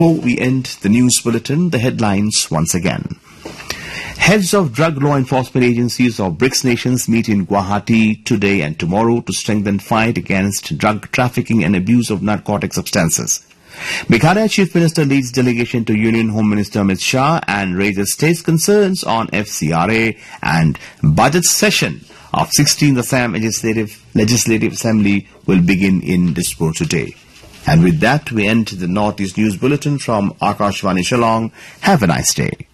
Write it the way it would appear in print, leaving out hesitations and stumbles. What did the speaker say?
Before we end the news bulletin, the headlines once again. Heads of drug law enforcement agencies of BRICS nations meet in Guwahati today and tomorrow to strengthen fight against drug trafficking and abuse of narcotic substances. Meghalaya Chief Minister leads delegation to Union Home Minister Amit Shah and raises state's concerns on FCRA and budget session of 16th Assam Legislative Assembly will begin in Dispur today. And with that, we end the Northeast News Bulletin from Akashvani Shillong. Have a nice day.